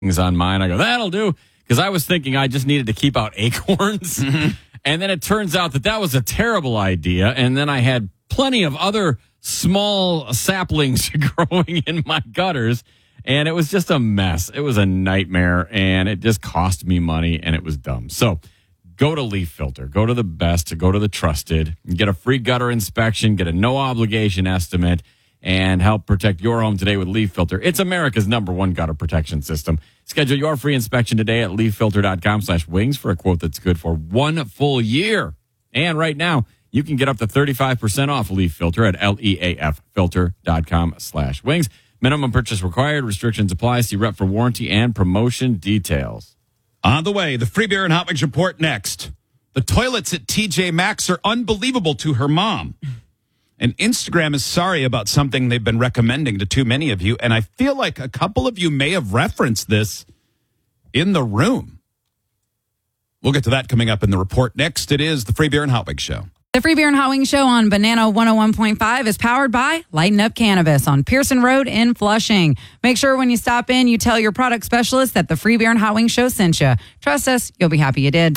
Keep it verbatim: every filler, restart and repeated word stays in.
things on mine. I go, that'll do. Because I was thinking I just needed to keep out acorns. Mm-hmm. And then it turns out that that was a terrible idea. And then I had plenty of other small saplings growing in my gutters. And it was just a mess. It was a nightmare. And it just cost me money. And it was dumb. So go to Leaf Filter. Go to the best. Go to the trusted. Get a free gutter inspection. Get a no obligation estimate. And help protect your home today with Leaf Filter. It's America's number one gutter protection system. Schedule your free inspection today at leaffilter.com slash wings for a quote that's good for one full year. And right now, you can get up to thirty-five percent off Leaf Filter at leaffilter.com slash wings. Minimum purchase required. Restrictions apply. See rep for warranty and promotion details. On the way, the Free Beer and Hot Wings report next. The toilets at T J Maxx are unbelievable to her mom. And Instagram is sorry about something they've been recommending to too many of you. And I feel like a couple of you may have referenced this in the room. We'll get to that coming up in the report next. It is the Free Beer and Hot Wings Show. The Free Beer and Hot Wings Show on Banana one oh one point five is powered by Lighten Up Cannabis on Pearson Road in Flushing. Make sure when you stop in, you tell your product specialist that the Free Beer and Hot Wings Show sent you. Trust us, you'll be happy you did.